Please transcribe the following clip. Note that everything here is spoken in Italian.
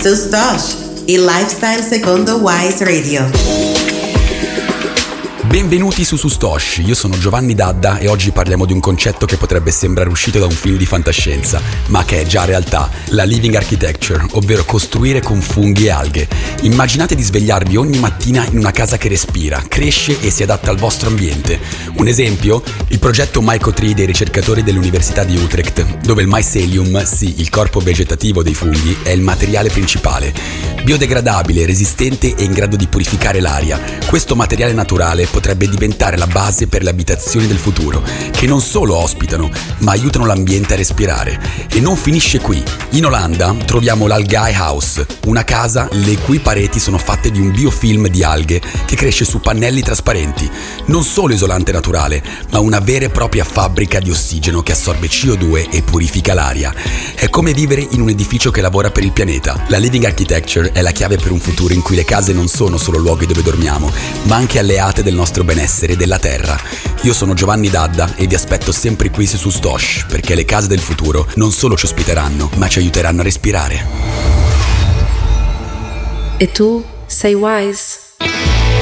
Sustosh, il lifestyle secondo Wise Radio. Benvenuti su Sustosh, io sono Giovanni Dadda e oggi parliamo di un concetto che potrebbe sembrare uscito da un film di fantascienza, ma che è già realtà, la living architecture, ovvero costruire con funghi e alghe. Immaginate di svegliarvi ogni mattina in una casa che respira, cresce e si adatta al vostro ambiente. Un esempio? Il progetto Myco-Tree dei ricercatori dell'Università di Utrecht, dove il mycelium, sì, il corpo vegetativo dei funghi, è il materiale principale. Biodegradabile, resistente e in grado di purificare l'aria. Questo materiale naturale potrebbe diventare la base per le abitazioni del futuro, che non solo ospitano, ma aiutano l'ambiente a respirare. E non finisce qui. In Olanda troviamo l'Algae House, una casa le cui pareti sono fatte di un biofilm di alghe che cresce su pannelli trasparenti. Non solo isolante naturale, ma una vera e propria fabbrica di ossigeno che assorbe CO2 e purifica l'aria. È come vivere in un edificio che lavora per il pianeta. La living architecture è la chiave per un futuro in cui le case non sono solo luoghi dove dormiamo, ma anche alleate del nostro benessere e della terra. Io sono Giovanni Dadda e vi aspetto sempre qui su Sustosh, perché le case del futuro non solo ci ospiteranno, ma ci aiuteranno a respirare. E tu sei Wise?